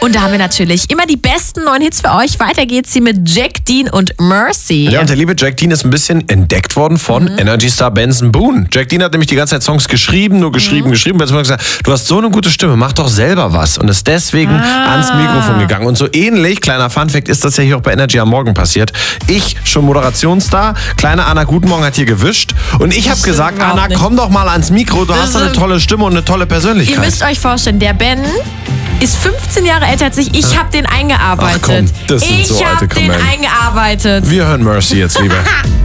Und da haben wir natürlich immer die besten neuen Hits für euch. Weiter geht's hier mit Jack Dean und Mercy. Ja, und der liebe Jack Dean ist ein bisschen entdeckt worden von Energy Star Benson Boone. Jack Dean hat nämlich die ganze Zeit Songs geschrieben. Benson hat gesagt, du hast so eine gute Stimme, mach doch selber was. Und ist deswegen ans Mikrofon gegangen. Und so ähnlich, kleiner Funfact, ist das ja hier auch bei Energy am Morgen passiert. Ich, schon Moderationsstar, kleine Anna Guten Morgen hat hier gewischt. Und ich habe gesagt, Anna, komm doch mal ans Mikro, du hast eine tolle Stimme und eine tolle Persönlichkeit. Ihr müsst euch vorstellen, der Ben ist 15 Jahre älter als ich habe den eingearbeitet. Ach komm, das sind so alte Ich habe den eingearbeitet. Wir hören Mercy jetzt lieber.